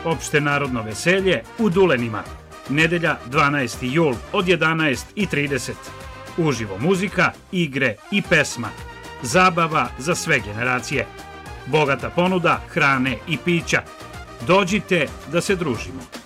opšte narodno veselje u Dulenima. Nedelja 12. jul od 11:30. Uživo muzika, igre i pesma. Zabava za sve generacije. Bogata ponuda hrane i pića. Dođite da se družimo.